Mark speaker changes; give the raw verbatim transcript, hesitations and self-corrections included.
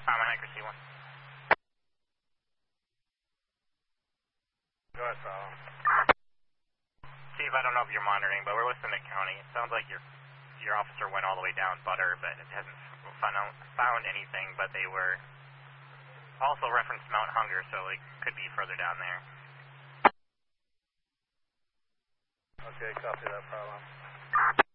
Speaker 1: I'm a Hiker C one.
Speaker 2: Go ahead, Problem.
Speaker 1: Chief, I don't know if you're monitoring, but we're listening to county. It sounds like your your officer went all the way down Butter, but it hasn't found, found anything, but they were also referenced Mount Hunger, so it could be further down there.
Speaker 2: Okay, copy that, Problem.